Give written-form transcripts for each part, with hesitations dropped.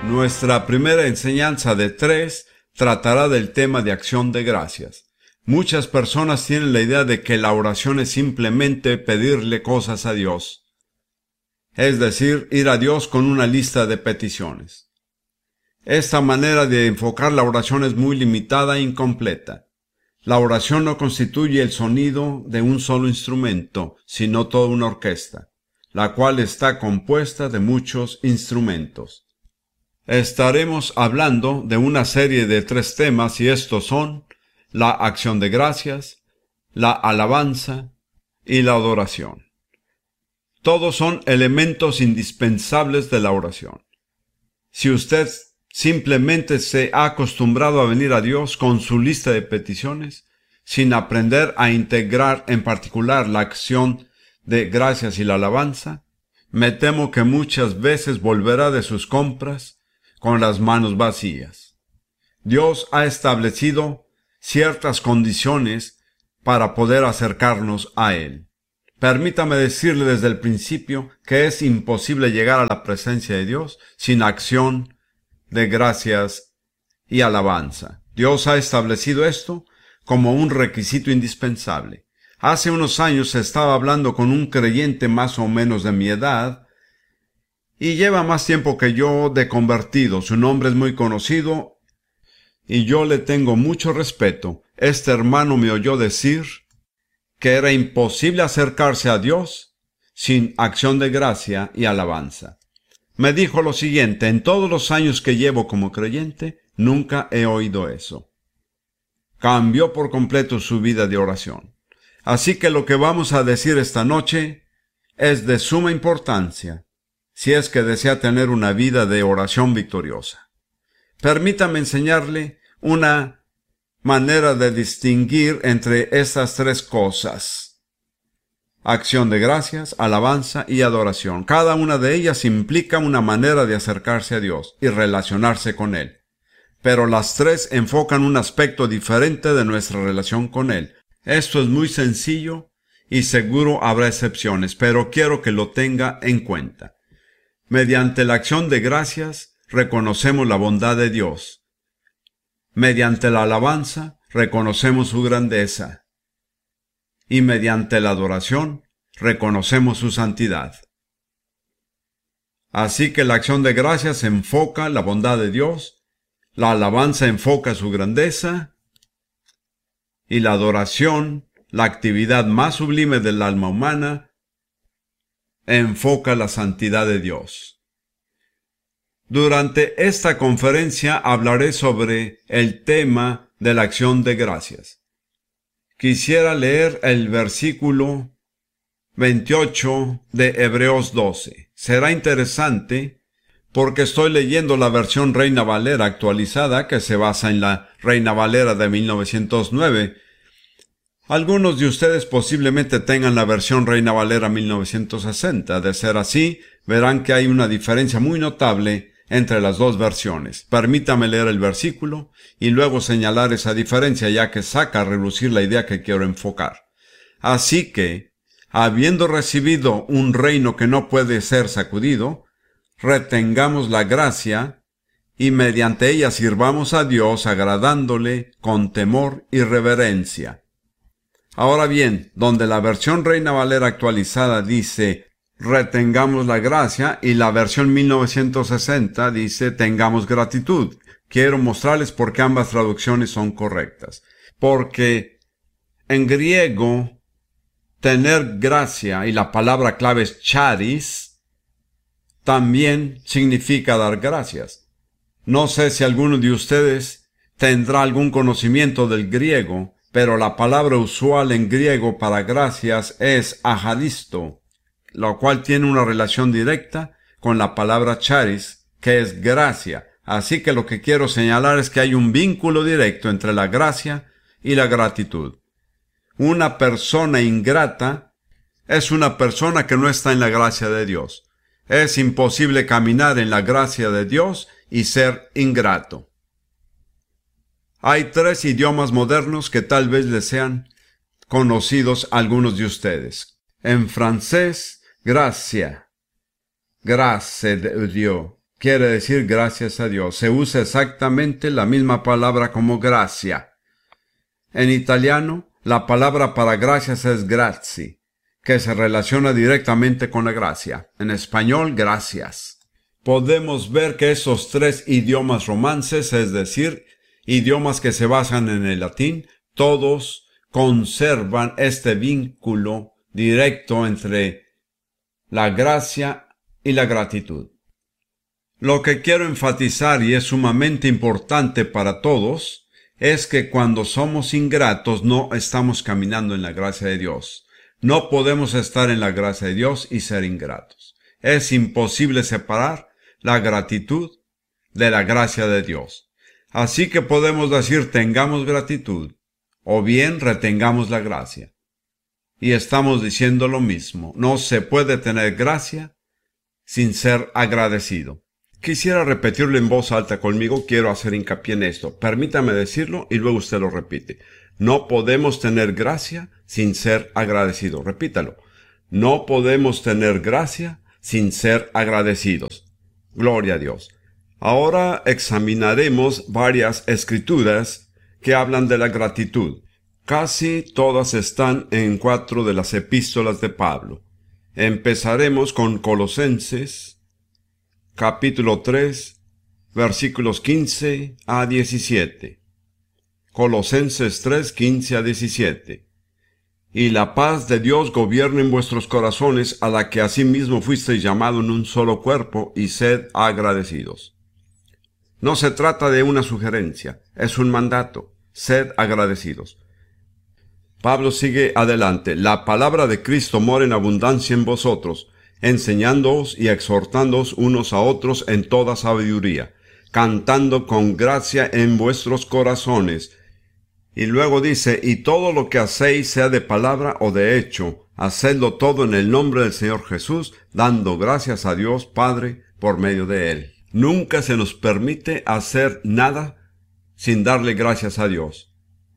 Nuestra primera enseñanza de 3 tratará del tema de acción de gracias. Muchas personas tienen la idea de que la oración es simplemente pedirle cosas a Dios, es decir, ir a Dios con una lista de peticiones. Esta manera de enfocar la oración es muy limitada e incompleta. La oración no constituye el sonido de un solo instrumento, sino toda una orquesta, la cual está compuesta de muchos instrumentos. Estaremos hablando de una serie de 3 temas y estos son la acción de gracias, la alabanza y la adoración. Todos son elementos indispensables de la oración. Si usted simplemente se ha acostumbrado a venir a Dios con su lista de peticiones, sin aprender a integrar en particular la acción de gracias y la alabanza, me temo que muchas veces volverá de sus compras con las manos vacías. Dios ha establecido ciertas condiciones para poder acercarnos a Él. Permítame decirle desde el principio que es imposible llegar a la presencia de Dios sin acción de gracias y alabanza. Dios ha establecido esto como un requisito indispensable. Hace unos años estaba hablando con un creyente más o menos de mi edad y lleva más tiempo que yo de convertido. Su nombre es muy conocido y yo le tengo mucho respeto. Este hermano me oyó decir que era imposible acercarse a Dios sin acción de gracia y alabanza. Me dijo lo siguiente: en todos los años que llevo como creyente, nunca he oído eso. Cambió por completo su vida de oración. Así que lo que vamos a decir esta noche es de suma importancia, si es que desea tener una vida de oración victoriosa. Permítame enseñarle una manera de distinguir entre estas 3 cosas: acción de gracias, alabanza y adoración. Cada una de ellas implica una manera de acercarse a Dios y relacionarse con Él. Pero las 3 enfocan un aspecto diferente de nuestra relación con Él. Esto es muy sencillo y seguro habrá excepciones, pero quiero que lo tenga en cuenta. Mediante la acción de gracias, reconocemos la bondad de Dios. Mediante la alabanza, reconocemos su grandeza. Y mediante la adoración, reconocemos su santidad. Así que la acción de gracias enfoca la bondad de Dios, la alabanza enfoca su grandeza, y la adoración, la actividad más sublime del alma humana, enfoca la santidad de Dios. Durante esta conferencia hablaré sobre el tema de la acción de gracias. Quisiera leer el versículo 28 de Hebreos 12. Será interesante porque estoy leyendo la versión Reina Valera actualizada, que se basa en la Reina Valera de 1909. Algunos de ustedes posiblemente tengan la versión Reina Valera 1960. De ser así, verán que hay una diferencia muy notable entre las 2 versiones. Permítame leer el versículo y luego señalar esa diferencia, ya que saca a relucir la idea que quiero enfocar. Así que, habiendo recibido un reino que no puede ser sacudido, retengamos la gracia y mediante ella sirvamos a Dios agradándole con temor y reverencia. Ahora bien, donde la versión Reina Valera actualizada dice retengamos la gracia y la versión 1960 dice tengamos gratitud, quiero mostrarles por qué ambas traducciones son correctas. Porque en griego, tener gracia, y la palabra clave es charis, también significa dar gracias. No sé si alguno de ustedes tendrá algún conocimiento del griego, pero la palabra usual en griego para gracias es ajadisto, lo cual tiene una relación directa con la palabra charis, que es gracia. Así que lo que quiero señalar es que hay un vínculo directo entre la gracia y la gratitud. Una persona ingrata es una persona que no está en la gracia de Dios. Es imposible caminar en la gracia de Dios y ser ingrato. Hay 3 idiomas modernos que tal vez les sean conocidos a algunos de ustedes. En francés, gracia, grâce de Dieu, quiere decir gracias a Dios. Se usa exactamente la misma palabra como gracia. En italiano, la palabra para gracias es grazie, que se relaciona directamente con la gracia. En español, gracias. Podemos ver que esos tres idiomas romances, es decir, idiomas que se basan en el latín, todos conservan este vínculo directo entre la gracia y la gratitud. Lo que quiero enfatizar, y es sumamente importante para todos, es que cuando somos ingratos no estamos caminando en la gracia de Dios. No podemos estar en la gracia de Dios y ser ingratos. Es imposible separar la gratitud de la gracia de Dios. Así que podemos decir tengamos gratitud o bien retengamos la gracia. Y estamos diciendo lo mismo. No se puede tener gracia sin ser agradecido. Quisiera repetirlo en voz alta conmigo, quiero hacer hincapié en esto. Permítame decirlo y luego usted lo repite. No podemos tener gracia sin ser agradecido. Repítalo. No podemos tener gracia sin ser agradecidos. Gloria a Dios. Ahora examinaremos varias escrituras que hablan de la gratitud. Casi todas están en 4 de las epístolas de Pablo. Empezaremos con Colosenses, capítulo 3, versículos 15 a 17. Colosenses 3, 15 a 17. Y la paz de Dios gobierne en vuestros corazones, a la que asimismo fuisteis llamados en un solo cuerpo, y sed agradecidos. No se trata de una sugerencia, es un mandato. Sed agradecidos. Pablo sigue adelante. La palabra de Cristo mora en abundancia en vosotros, enseñándoos y exhortándoos unos a otros en toda sabiduría, cantando con gracia en vuestros corazones. Y luego dice, y todo lo que hacéis, sea de palabra o de hecho, hacedlo todo en el nombre del Señor Jesús, dando gracias a Dios Padre por medio de Él. Nunca se nos permite hacer nada sin darle gracias a Dios.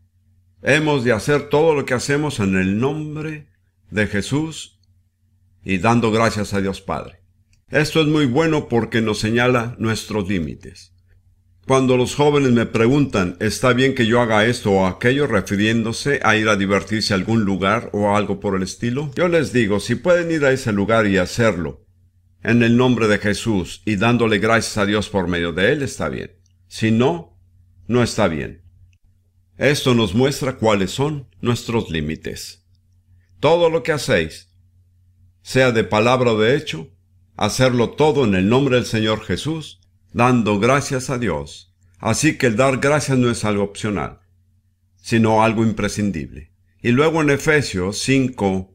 Hemos de hacer todo lo que hacemos en el nombre de Jesús y dando gracias a Dios Padre. Esto es muy bueno porque nos señala nuestros límites. Cuando los jóvenes me preguntan, ¿está bien que yo haga esto o aquello?, refiriéndose a ir a divertirse a algún lugar o algo por el estilo, yo les digo, si pueden ir a ese lugar y hacerlo en el nombre de Jesús y dándole gracias a Dios por medio de Él, está bien. Si no, no está bien. Esto nos muestra cuáles son nuestros límites. Todo lo que hacéis, sea de palabra o de hecho, hacerlo todo en el nombre del Señor Jesús, dando gracias a Dios. Así que el dar gracias no es algo opcional, sino algo imprescindible. Y luego en Efesios 5,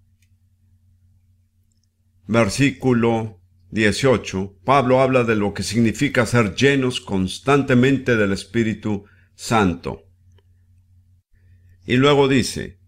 versículo 18, Pablo habla de lo que significa ser llenos constantemente del Espíritu Santo. Y luego dice,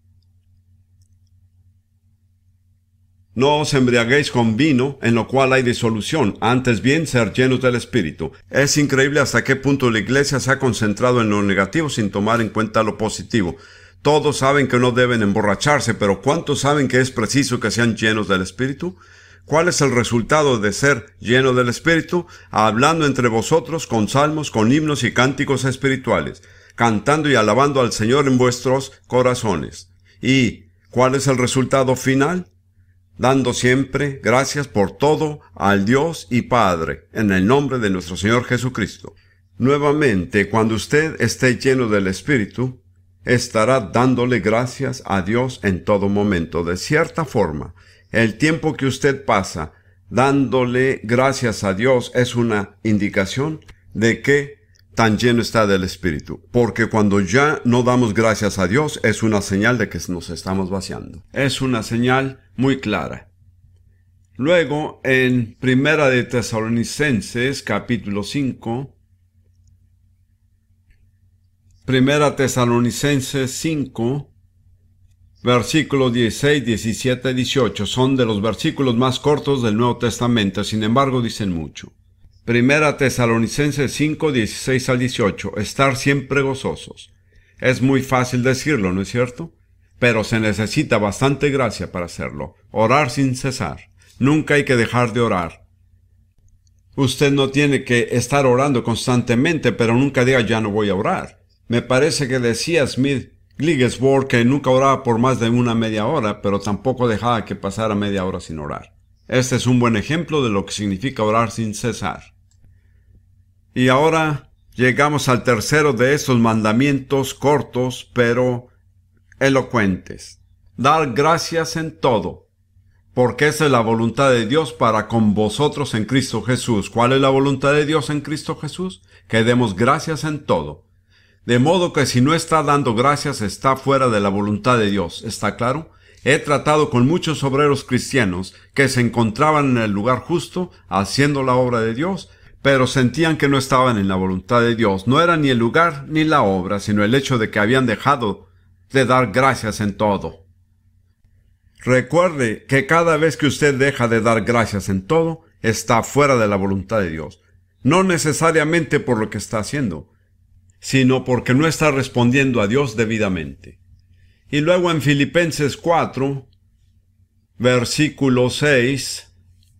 no os embriaguéis con vino, en lo cual hay disolución, antes bien ser llenos del Espíritu. Es increíble hasta qué punto la iglesia se ha concentrado en lo negativo sin tomar en cuenta lo positivo. Todos saben que no deben emborracharse, pero ¿cuántos saben que es preciso que sean llenos del Espíritu? ¿Cuál es el resultado de ser lleno del Espíritu? Hablando entre vosotros con salmos, con himnos y cánticos espirituales, cantando y alabando al Señor en vuestros corazones. ¿Y cuál es el resultado final? Dando siempre gracias por todo al Dios y Padre, en el nombre de nuestro Señor Jesucristo. Nuevamente, cuando usted esté lleno del Espíritu, estará dándole gracias a Dios en todo momento. De cierta forma, el tiempo que usted pasa dándole gracias a Dios es una indicación de que tan lleno está del Espíritu. Porque cuando ya no damos gracias a Dios, es una señal de que nos estamos vaciando. Es una señal muy clara. Luego, en Primera de Tesalonicenses, capítulo 5, Primera Tesalonicenses 5, versículos 16, 17, 18, son de los versículos más cortos del Nuevo Testamento, sin embargo dicen mucho. Primera Tesalonicenses 5, 16 al 18, estar siempre gozosos. Es muy fácil decirlo, ¿no es cierto? Pero se necesita bastante gracia para hacerlo. Orar sin cesar. Nunca hay que dejar de orar. Usted no tiene que estar orando constantemente, pero nunca diga ya no voy a orar. Me parece que decía Smith Wigglesworth que nunca oraba por más de una media hora, pero tampoco dejaba que pasara media hora sin orar. Este es un buen ejemplo de lo que significa orar sin cesar. Y ahora llegamos al tercero de estos mandamientos cortos, pero elocuentes. Dar gracias en todo, porque esa es la voluntad de Dios para con vosotros en Cristo Jesús. ¿Cuál es la voluntad de Dios en Cristo Jesús? Que demos gracias en todo. De modo que si no está dando gracias, está fuera de la voluntad de Dios. ¿Está claro? He tratado con muchos obreros cristianos que se encontraban en el lugar justo, haciendo la obra de Dios, pero sentían que no estaban en la voluntad de Dios. No era ni el lugar ni la obra, sino el hecho de que habían dejado de dar gracias en todo. Recuerde que cada vez que usted deja de dar gracias en todo, está fuera de la voluntad de Dios. No necesariamente por lo que está haciendo, sino porque no está respondiendo a Dios debidamente. Y luego en Filipenses 4, versículo 6,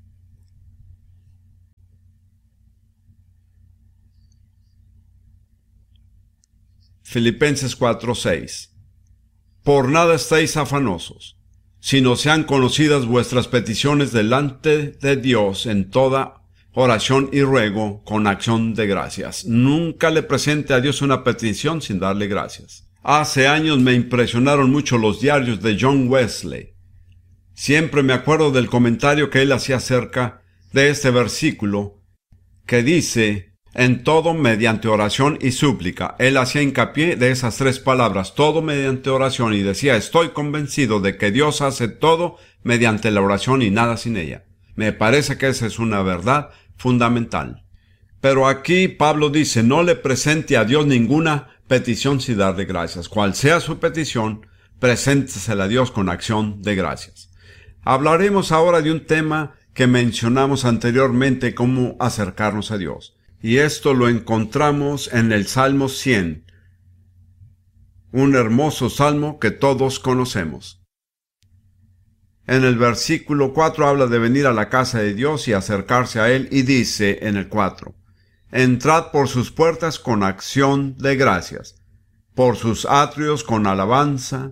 Filipenses 4, 6. Por nada estéis afanosos, sino sean conocidas vuestras peticiones delante de Dios en toda oración y ruego con acción de gracias. Nunca le presente a Dios una petición sin darle gracias. Hace años me impresionaron mucho los diarios de John Wesley. Siempre me acuerdo del comentario que él hacía acerca de este versículo, que dice, en todo mediante oración y súplica. Él hacía hincapié de esas tres palabras, todo mediante oración, y decía, estoy convencido de que Dios hace todo mediante la oración y nada sin ella. Me parece que esa es una verdad fundamental. Pero aquí Pablo dice, no le presente a Dios ninguna petición sin darle gracias. Cual sea su petición, preséntesela a Dios con acción de gracias. Hablaremos ahora de un tema que mencionamos anteriormente, cómo acercarnos a Dios. Y esto lo encontramos en el Salmo 100, un hermoso salmo que todos conocemos. En el versículo 4 habla de venir a la casa de Dios y acercarse a Él, y dice en el 4, entrad por sus puertas con acción de gracias, por sus atrios con alabanza,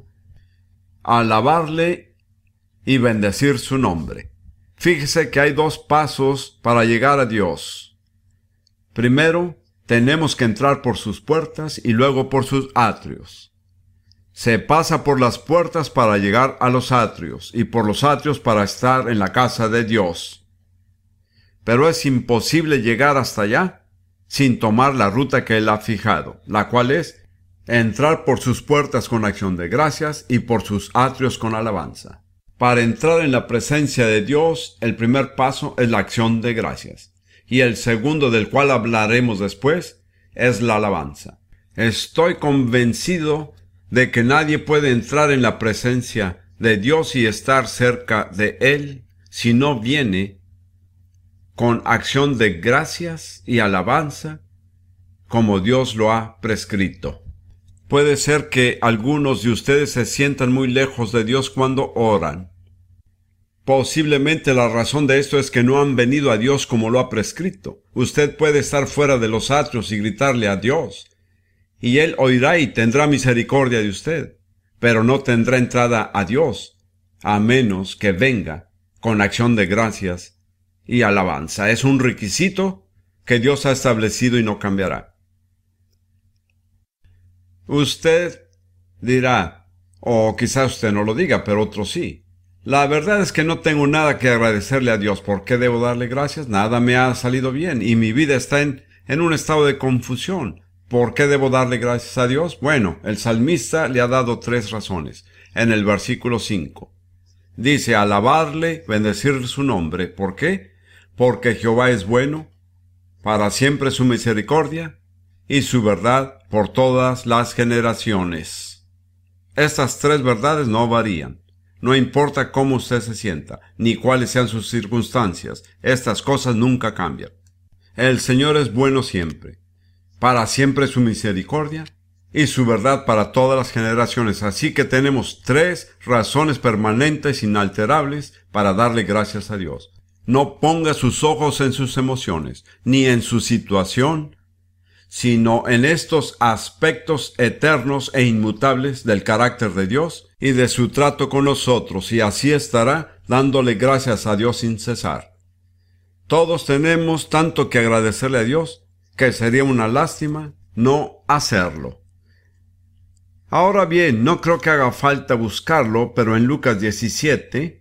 alabarle y bendecir su nombre. Fíjese que hay dos pasos para llegar a Dios. Primero, tenemos que entrar por sus puertas y luego por sus atrios. Se pasa por las puertas para llegar a los atrios y por los atrios para estar en la casa de Dios. Pero es imposible llegar hasta allá sin tomar la ruta que Él ha fijado, la cual es entrar por sus puertas con acción de gracias y por sus atrios con alabanza. Para entrar en la presencia de Dios, el primer paso es la acción de gracias. Y el segundo, del cual hablaremos después, es la alabanza. Estoy convencido de que nadie puede entrar en la presencia de Dios y estar cerca de Él si no viene con acción de gracias y alabanza como Dios lo ha prescrito. Puede ser que algunos de ustedes se sientan muy lejos de Dios cuando oran. Posiblemente la razón de esto es que no han venido a Dios como lo ha prescrito. Usted puede estar fuera de los atrios y gritarle a Dios, y Él oirá y tendrá misericordia de usted, pero no tendrá entrada a Dios, a menos que venga con acción de gracias y alabanza. Es un requisito que Dios ha establecido y no cambiará. Usted dirá, o quizás usted no lo diga, pero otros sí. La verdad es que no tengo nada que agradecerle a Dios. ¿Por qué debo darle gracias? Nada me ha salido bien y mi vida está en un estado de confusión. ¿Por qué debo darle gracias a Dios? Bueno, el salmista le ha dado 3 razones. En el versículo 5 dice, alabarle, bendecir su nombre. ¿Por qué? Porque Jehová es bueno, para siempre su misericordia y su verdad por todas las generaciones. Estas 3 verdades no varían. No importa cómo usted se sienta, ni cuáles sean sus circunstancias, estas cosas nunca cambian. El Señor es bueno siempre, para siempre su misericordia y su verdad para todas las generaciones. Así que tenemos 3 razones permanentes, inalterables, para darle gracias a Dios. no ponga sus ojos en sus emociones, ni en su situación, sino en estos aspectos eternos e inmutables del carácter de Dios y de su trato con nosotros, y así estará dándole gracias a Dios sin cesar. Todos tenemos tanto que agradecerle a Dios que sería una lástima no hacerlo. Ahora bien, no creo que haga falta buscarlo, pero en Lucas 17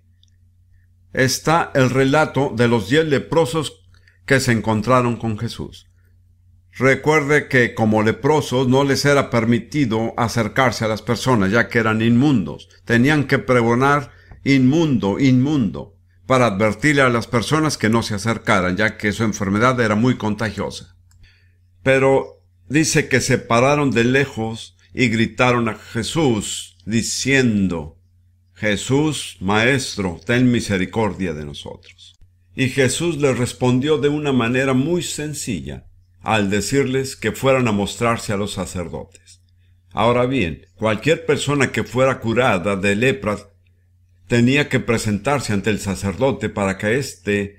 está el relato de los 10 leprosos que se encontraron con Jesús. Recuerde que como leprosos no les era permitido acercarse a las personas, ya que eran inmundos. Tenían que pregonar inmundo, inmundo, para advertirle a las personas que no se acercaran, ya que su enfermedad era muy contagiosa. Pero dice que se pararon de lejos y gritaron a Jesús, diciendo: Jesús, Maestro, ten misericordia de nosotros. Y Jesús les respondió de una manera muy sencilla, al decirles que fueran a mostrarse a los sacerdotes. Ahora bien, cualquier persona que fuera curada de lepra tenía que presentarse ante el sacerdote para que éste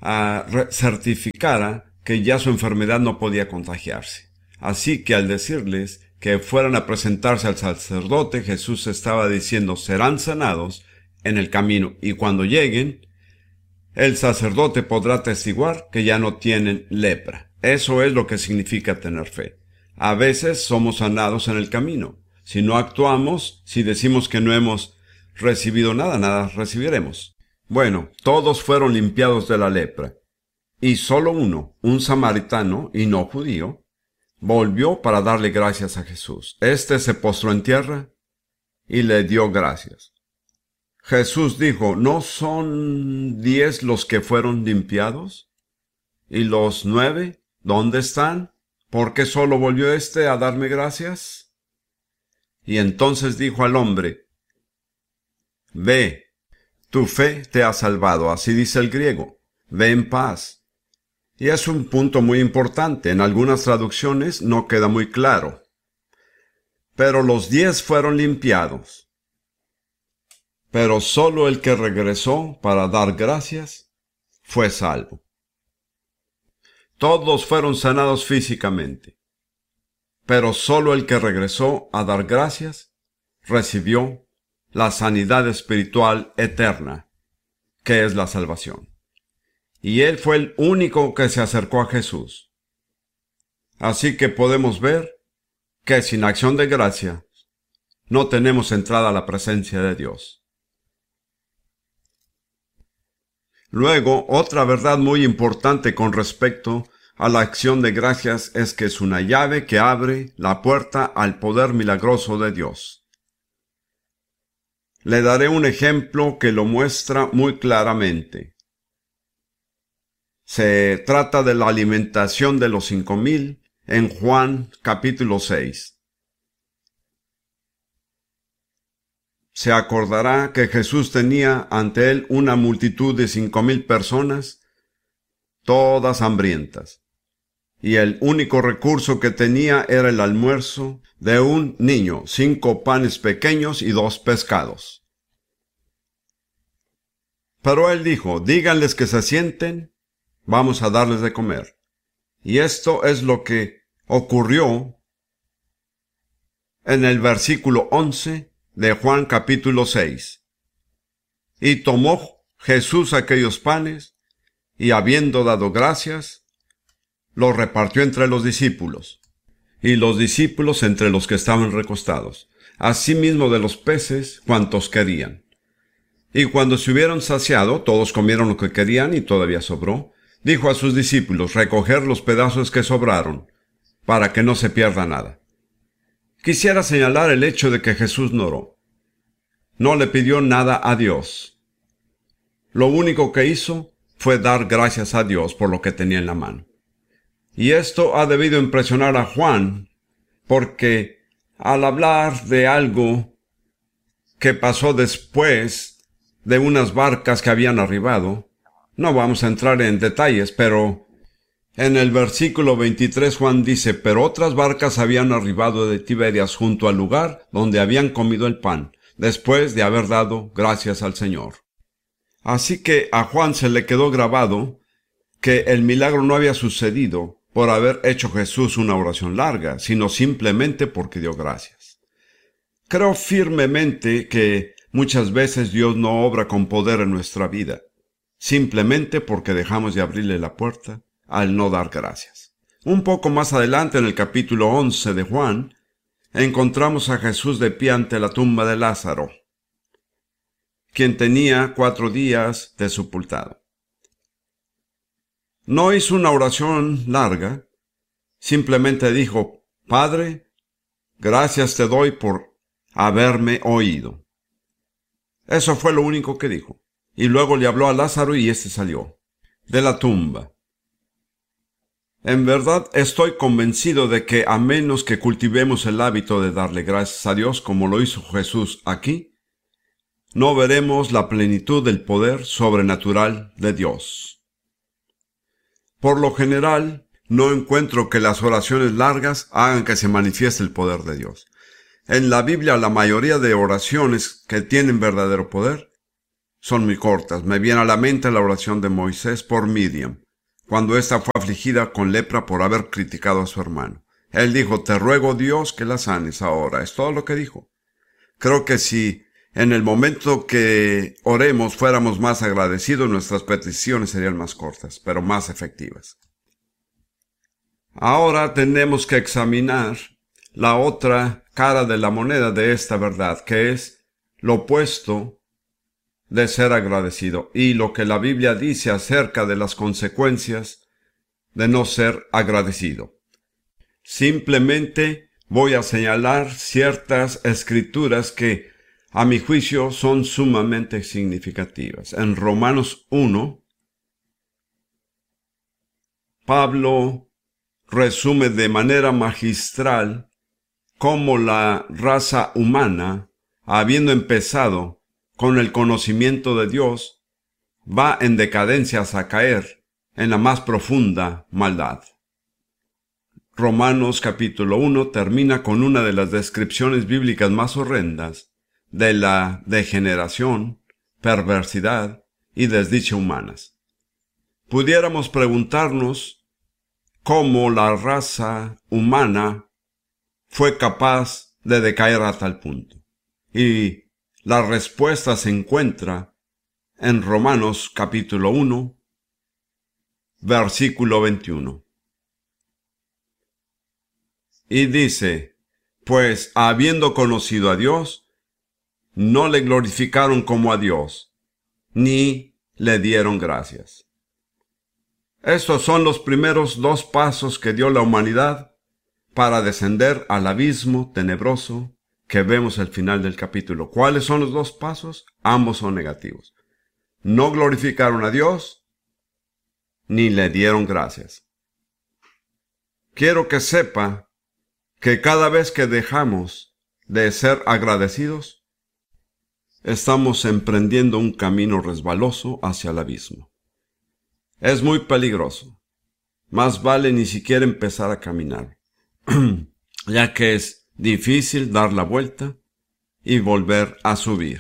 certificara que ya su enfermedad no podía contagiarse. Así que al decirles que fueran a presentarse al sacerdote, Jesús estaba diciendo: serán sanados en el camino, y cuando lleguen, el sacerdote podrá atestiguar que ya no tienen lepra. Eso es lo que significa tener fe. A veces somos sanados en el camino. Si no actuamos, si decimos que no hemos recibido nada, nada recibiremos. Bueno, todos fueron limpiados de la lepra, y solo uno, un samaritano y no judío, volvió para darle gracias a Jesús. Este se postró en tierra y le dio gracias. Jesús dijo: ¿no son 10 los que fueron limpiados? ¿Y los 9? ¿Dónde están? ¿Por qué solo volvió este a darme gracias? Y entonces dijo al hombre: ve, tu fe te ha salvado. Así dice el griego: ve en paz. Y es un punto muy importante. En algunas traducciones no queda muy claro. Pero los 10 fueron limpiados. Pero solo el que regresó para dar gracias fue salvo. Todos fueron sanados físicamente, pero solo el que regresó a dar gracias recibió la sanidad espiritual eterna, que es la salvación. Y él fue el único que se acercó a Jesús. Así que podemos ver que sin acción de gracia no tenemos entrada a la presencia de Dios. Luego, otra verdad muy importante con respecto a la acción de gracias es que es una llave que abre la puerta al poder milagroso de Dios. Le daré un ejemplo que lo muestra muy claramente. Se trata de la alimentación de los 5,000 en Juan capítulo 6. Se acordará que Jesús tenía ante él una multitud de 5,000 personas, todas hambrientas, y el único recurso que tenía era el almuerzo de un niño, 5 panes pequeños y 2 pescados. Pero él dijo: díganles que se sienten, vamos a darles de comer. Y esto es lo que ocurrió en el versículo 11 de Juan capítulo 6. Y tomó Jesús aquellos panes, y habiendo dado gracias, los repartió entre los discípulos, y los discípulos entre los que estaban recostados, asimismo de los peces cuantos querían. Y cuando se hubieron saciado, todos comieron lo que querían y todavía sobró. Dijo a sus discípulos: recoger los pedazos que sobraron, para que no se pierda nada. Quisiera señalar el hecho de que Jesús no oró. No le pidió nada a Dios. Lo único que hizo fue dar gracias a Dios por lo que tenía en la mano. Y esto ha debido impresionar a Juan, porque al hablar de algo que pasó después de unas barcas que habían arribado, no vamos a entrar en detalles, pero en el versículo 23 Juan dice: pero otras barcas habían arribado de Tiberias junto al lugar donde habían comido el pan, después de haber dado gracias al Señor. Así que a Juan se le quedó grabado que el milagro no había sucedido por haber hecho Jesús una oración larga, sino simplemente porque dio gracias. Creo firmemente que muchas veces Dios no obra con poder en nuestra vida, simplemente porque dejamos de abrirle la puerta al no dar gracias. Un poco más adelante, en el capítulo 11 de Juan, encontramos a Jesús de pie ante la tumba de Lázaro, quien tenía 4 días de sepultado. No hizo una oración larga, simplemente dijo: Padre, gracias te doy por haberme oído. Eso fue lo único que dijo. Y luego le habló a Lázaro y éste salió de la tumba. En verdad estoy convencido de que a menos que cultivemos el hábito de darle gracias a Dios como lo hizo Jesús aquí, no veremos la plenitud del poder sobrenatural de Dios. Por lo general, no encuentro que las oraciones largas hagan que se manifieste el poder de Dios. En la Biblia, la mayoría de oraciones que tienen verdadero poder son muy cortas. Me viene a la mente la oración de Moisés por Miriam, cuando ésta fue afligida con lepra por haber criticado a su hermano. Él dijo: te ruego, Dios, que la sanes ahora. Es todo lo que dijo. Creo que si en el momento que oremos fuéramos más agradecidos, nuestras peticiones serían más cortas, pero más efectivas. Ahora tenemos que examinar la otra cara de la moneda de esta verdad, que es lo opuesto de ser agradecido, y lo que la Biblia dice acerca de las consecuencias de no ser agradecido. Simplemente voy a señalar ciertas escrituras que, a mi juicio, son sumamente significativas. En Romanos 1, Pablo resume de manera magistral cómo la raza humana, habiendo empezado con el conocimiento de Dios, va en decadencia hasta caer en la más profunda maldad. Romanos capítulo 1 termina con una de las descripciones bíblicas más horrendas de la degeneración, perversidad y desdicha humanas. Pudiéramos preguntarnos cómo la raza humana fue capaz de decaer a tal punto. Y la respuesta se encuentra en Romanos capítulo 1, versículo 21. Y dice: pues habiendo conocido a Dios, no le glorificaron como a Dios, ni le dieron gracias. Estos son los primeros 2 pasos que dio la humanidad para descender al abismo tenebroso que vemos al final del capítulo. ¿Cuáles son los 2 pasos? Ambos son negativos. No glorificaron a Dios, ni le dieron gracias. Quiero que sepa que cada vez que dejamos de ser agradecidos, estamos emprendiendo un camino resbaloso hacia el abismo. Es muy peligroso. Más vale ni siquiera empezar a caminar, ya que es difícil dar la vuelta y volver a subir.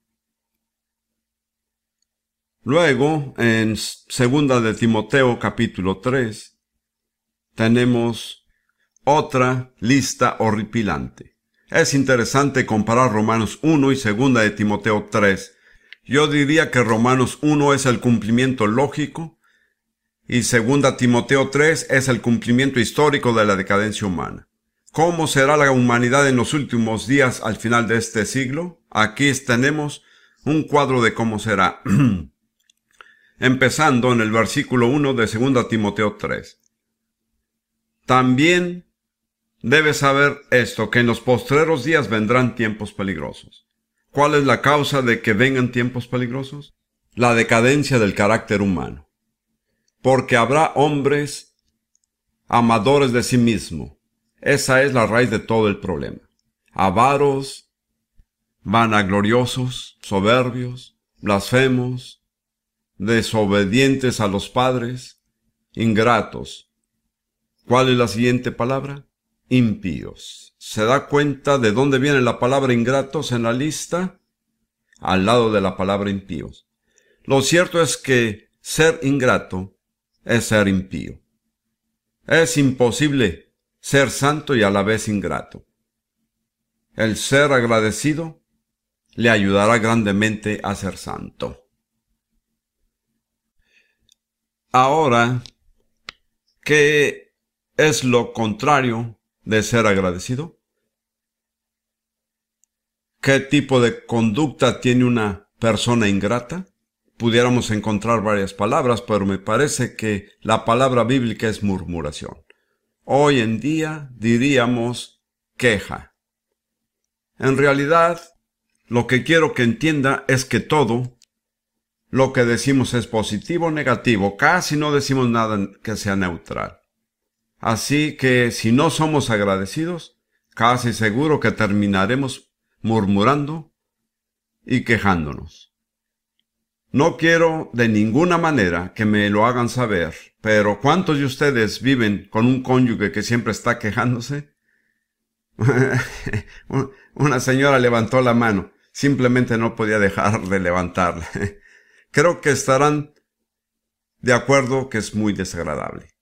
Luego, en 2 de Timoteo capítulo 3, tenemos otra lista horripilante. Es interesante comparar Romanos 1 y 2 de Timoteo 3. Yo diría que Romanos 1 es el cumplimiento lógico y 2 Timoteo 3 es el cumplimiento histórico de la decadencia humana. ¿Cómo será la humanidad en los últimos días al final de este siglo? Aquí tenemos un cuadro de cómo será. Empezando en el versículo 1 de 2 Timoteo 3. También debes saber esto, que en los postreros días vendrán tiempos peligrosos. ¿Cuál es la causa de que vengan tiempos peligrosos? La decadencia del carácter humano. Porque habrá hombres amadores de sí mismo. Esa es la raíz de todo el problema. Avaros, vanagloriosos, soberbios, blasfemos, desobedientes a los padres, ingratos. ¿Cuál es la siguiente palabra? Impíos. ¿Se da cuenta de dónde viene la palabra ingratos en la lista? Al lado de la palabra impíos. Lo cierto es que ser ingrato es ser impío. Es imposible ser santo y a la vez ingrato. El ser agradecido le ayudará grandemente a ser santo. Ahora, ¿qué es lo contrario de ser agradecido? ¿Qué tipo de conducta tiene una persona ingrata? Pudiéramos encontrar varias palabras, pero me parece que la palabra bíblica es murmuración. Hoy en día diríamos queja. En realidad, lo que quiero que entienda es que todo lo que decimos es positivo o negativo. Casi no decimos nada que sea neutral. Así que si no somos agradecidos, casi seguro que terminaremos murmurando y quejándonos. No quiero de ninguna manera que me lo hagan saber, pero ¿cuántos de ustedes viven con un cónyuge que siempre está quejándose? Una señora levantó la mano, simplemente no podía dejar de levantarla. Creo que estarán de acuerdo que es muy desagradable.